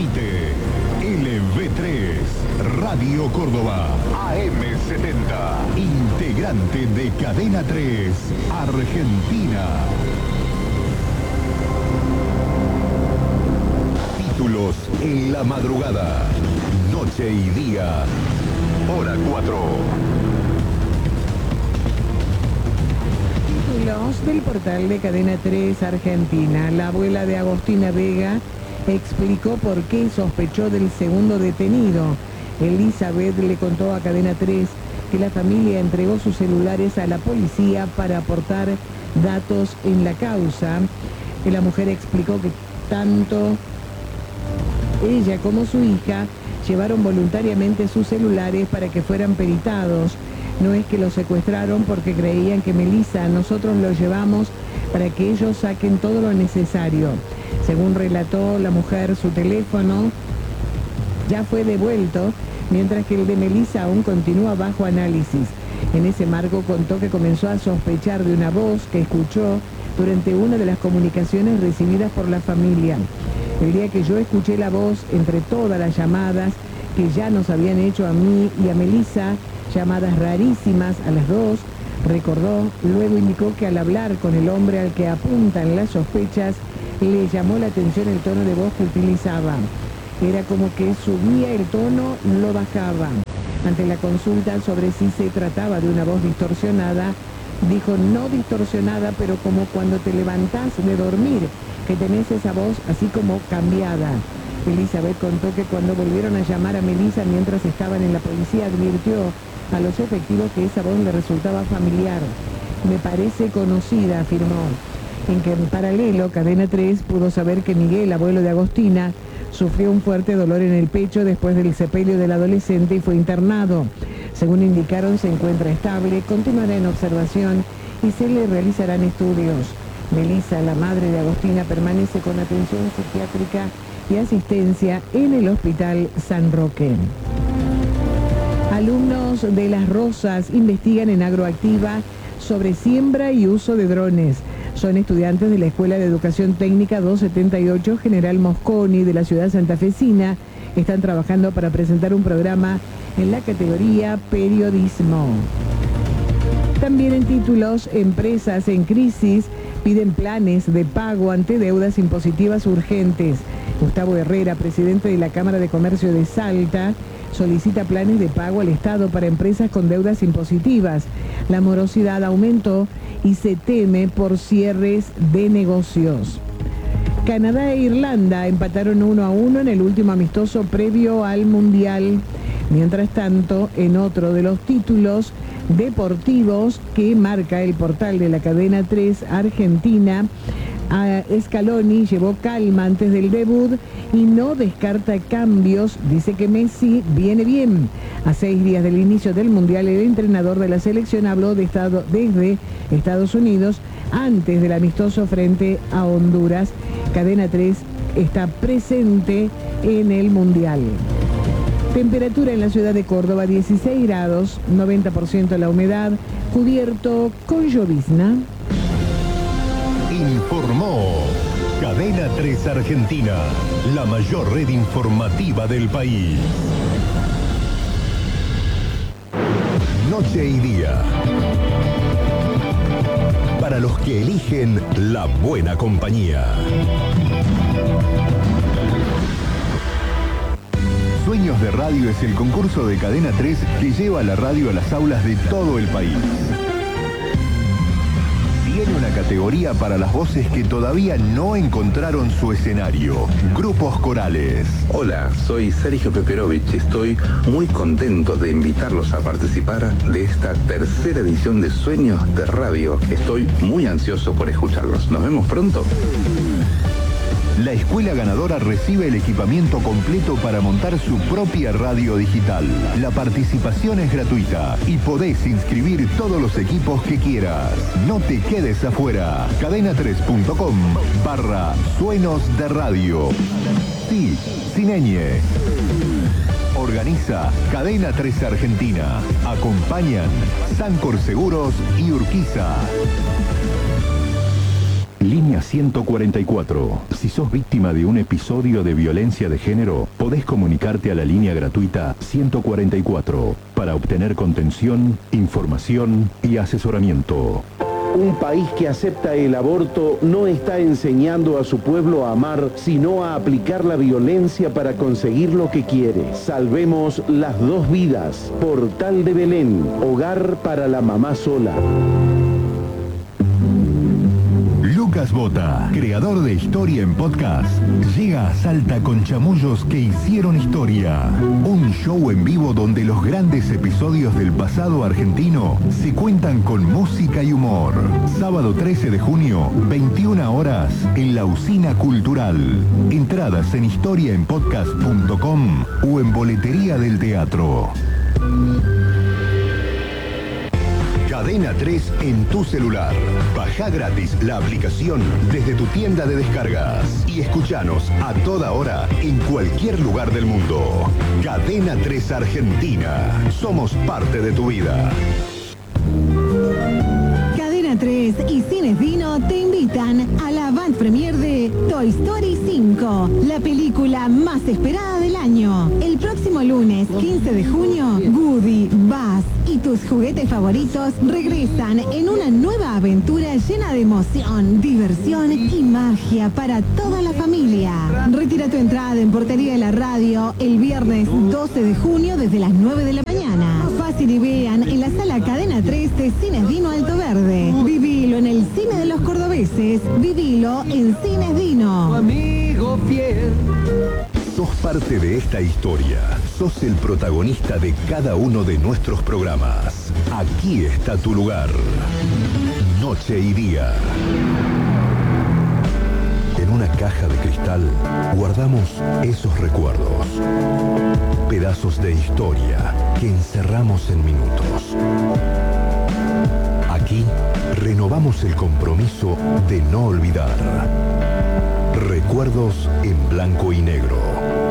transmite LV3, Radio Córdoba, AM70, integrante de Cadena 3, Argentina. Títulos en la madrugada, noche y día, hora 4. Títulos del portal de Cadena 3 Argentina. La abuela de Agostina Vega explicó por qué sospechó del segundo detenido. Elizabeth le contó a Cadena 3 que la familia entregó sus celulares a la policía para aportar datos en la causa. La mujer explicó que tanto ella como su hija llevaron voluntariamente sus celulares para que fueran peritados. No es que los secuestraron porque creían que Melissa, nosotros los llevamos para que ellos saquen todo lo necesario. Según relató la mujer, su teléfono ya fue devuelto, mientras que el de Melissa aún continúa bajo análisis. En ese marco contó que comenzó a sospechar de una voz que escuchó durante una de las comunicaciones recibidas por la familia. El día que yo escuché la voz entre todas las llamadas que ya nos habían hecho a mí y a Melissa, llamadas rarísimas a las dos, recordó, luego indicó que al hablar con el hombre al que apuntan las sospechas, le llamó la atención el tono de voz que utilizaba. Era como que subía el tono, lo bajaba. Ante la consulta sobre si se trataba de una voz distorsionada, dijo no distorsionada, pero como cuando te levantás de dormir, que tenés esa voz así como cambiada. Elizabeth contó que cuando volvieron a llamar a Melissa mientras estaban en la policía, advirtió a los efectivos que esa voz le resultaba familiar. Me parece conocida, afirmó. En que en paralelo, Cadena 3 pudo saber que Miguel, abuelo de Agostina, sufrió un fuerte dolor en el pecho después del sepelio del adolescente y fue internado. Según indicaron, se encuentra estable, continuará en observación y se le realizarán estudios. Melissa, la madre de Agostina, permanece con atención psiquiátrica y asistencia en el Hospital San Roque. Alumnos de Las Rosas investigan en Agroactiva sobre siembra y uso de drones. Son estudiantes de la Escuela de Educación Técnica 278 General Mosconi de la ciudad santafesina. Están trabajando para presentar un programa en la categoría Periodismo. También en títulos, empresas en crisis piden planes de pago ante deudas impositivas urgentes. Gustavo Herrera, presidente de la Cámara de Comercio de Salta, solicita planes de pago al Estado para empresas con deudas impositivas. La morosidad aumentó y se teme por cierres de negocios. Canadá e Irlanda empataron 1-1 en el último amistoso previo al Mundial. Mientras tanto, en otro de los títulos deportivos que marca el portal de la Cadena 3 Argentina, Scaloni llevó calma antes del debut y no descarta cambios. Dice que Messi viene bien. A 6 días del inicio del Mundial, el entrenador de la selección habló desde Estados Unidos antes del amistoso frente a Honduras. Cadena 3 está presente en el Mundial. Temperatura en la ciudad de Córdoba, 16 grados, 90% la humedad, cubierto con llovizna. Informó Cadena 3 Argentina, la mayor red informativa del país. Noche y día. Para los que eligen la buena compañía. Sueños de Radio es el concurso de Cadena 3 que lleva la radio a las aulas de todo el país. Tiene una categoría para las voces que todavía no encontraron su escenario. Grupos corales. Hola, soy Sergio Peperovich. Estoy muy contento de invitarlos a participar de esta tercera edición de Sueños de Radio. Estoy muy ansioso por escucharlos. Nos vemos pronto. La escuela ganadora recibe el equipamiento completo para montar su propia radio digital. La participación es gratuita y podés inscribir todos los equipos que quieras. No te quedes afuera. cadena3.com/suenos de radio. Sí, sin ñ. Organiza Cadena 3 Argentina. Acompañan Sancor Seguros y Urquiza. Líneas 144. Si sos víctima de un episodio de violencia de género, podés comunicarte a la línea gratuita 144 para obtener contención, información y asesoramiento. Un país que acepta el aborto no está enseñando a su pueblo a amar, sino a aplicar la violencia para conseguir lo que quiere. Salvemos las 2 vidas. Portal de Belén, hogar para la mamá sola. Lucas Bota, creador de Historia en Podcast, llega a Salta con chamullos que hicieron historia. Un show en vivo donde los grandes episodios del pasado argentino se cuentan con música y humor. Sábado 13 de junio, 21 horas, en la Usina Cultural. Entradas en historiaenpodcast.com o en Boletería del Teatro. Cadena 3 en tu celular. Baja gratis la aplicación desde tu tienda de descargas y escuchanos a toda hora en cualquier lugar del mundo. Cadena 3 Argentina. Somos parte de tu vida. Cadena 3 y Cines Dino te invitan a la avant premiere de Toy Story 5, la película más esperada del año. El próximo lunes, 15 de junio, Woody, Buzz y tus juguetes favoritos regresan en una nueva aventura llena de emoción, diversión y magia para toda la familia. Retira tu entrada en Portería de la Radio el viernes 12 de junio desde las 9 de la mañana. Fácil y vean en la sala Cadena 3 de Cines Dino Alto Verde. Vivilo en el cine de los cordobeses. Vivilo en Cines Dino. Amigo fiel. Sos parte de esta historia. Sos el protagonista de cada uno de nuestros programas. Aquí está tu lugar. Noche y día. En una caja de cristal guardamos esos recuerdos. Pedazos de historia que encerramos en minutos. Aquí renovamos el compromiso de no olvidar. Recuerdos en blanco y negro.